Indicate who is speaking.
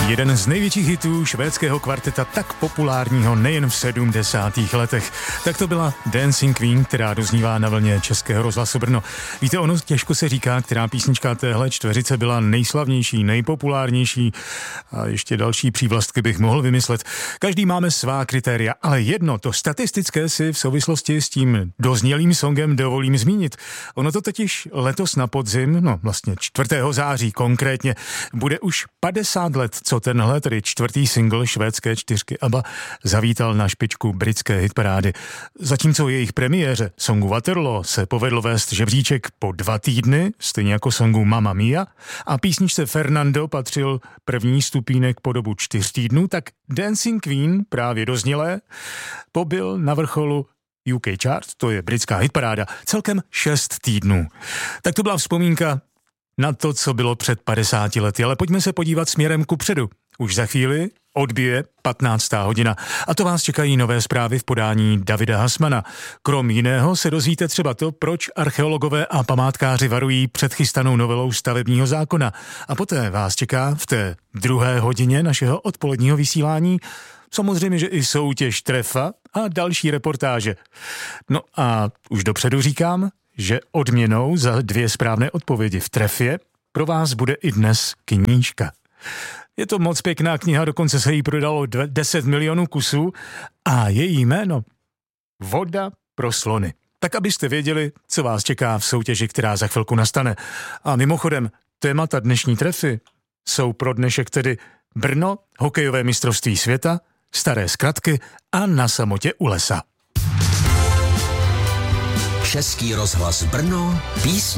Speaker 1: Jeden z největších hitů švédského kvarteta, tak populárního nejen v 70. letech. Tak to byla Dancing Queen, která doznívá na vlně Českého rozhlasu Brno. Víte, ono těžko se říká, která písnička téhle čtveřice byla nejslavnější, nejpopulárnější a ještě další přívlastky bych mohl vymyslet. Každý máme svá kritéria, ale jedno, to statistické si v souvislosti s tím doznělým songem dovolím zmínit. Ono to totiž letos na podzim, vlastně 4. září konkrétně, bude už 50 let, co tenhle, tedy čtvrtý single švédské čtyřky ABBA, zavítal na špičku britské hitparády. Zatímco jejich premiéře songu Waterloo se povedlo vést žebříček po 2 týdny, stejně jako songu Mamma Mia, a písničce Fernando patřil první stupínek po dobu 4 týdnů, tak Dancing Queen, právě doznělé, pobyl na vrcholu UK Chart, to je britská hitparáda, celkem 6 týdnů. Tak to byla vzpomínka na to, co bylo před 50 lety, ale pojďme se podívat směrem kupředu. Už za chvíli odbije 15. hodina a to vás čekají nové zprávy v podání Davida Hasmana. Krom jiného se dozvíte třeba to, proč archeologové a památkáři varují před chystanou novelou stavebního zákona. A poté vás čeká v té 2. hodině našeho odpoledního vysílání samozřejmě, že i soutěž trefa a další reportáže. No a už dopředu říkám, že odměnou za 2 správné odpovědi v trefě pro vás bude i dnes knížka. Je to moc pěkná kniha, dokonce se jí prodalo 10 milionů kusů a její jméno Voda pro slony. Tak abyste věděli, co vás čeká v soutěži, která za chvilku nastane. A mimochodem, témata dnešní trefy jsou pro dnešek tedy Brno, hokejové mistrovství světa, staré zkratky a Na samotě u lesa.
Speaker 2: Český rozhlas Brno, písně